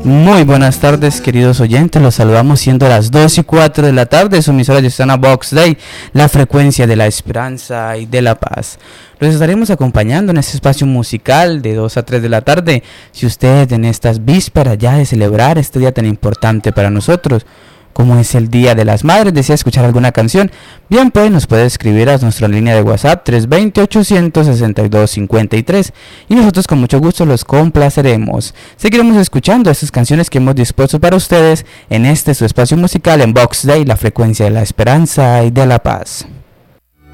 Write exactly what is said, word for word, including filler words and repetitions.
Muy buenas tardes, queridos oyentes, los saludamos siendo las dos y cuatro de la tarde, su emisora de Sana Box Day, la frecuencia de la esperanza y de la paz. Los estaremos acompañando en este espacio musical de dos a tres de la tarde, si usted en estas vísperas ya de celebrar este día tan importante para nosotros, como es el Día de las Madres, desea escuchar alguna canción, bien pues nos puede escribir a nuestra línea de WhatsApp tres dos cero, ocho seis dos, cinco tres y nosotros con mucho gusto los complaceremos. Seguiremos escuchando estas canciones que hemos dispuesto para ustedes en este su espacio musical en Box Day, la frecuencia de la esperanza y de la paz.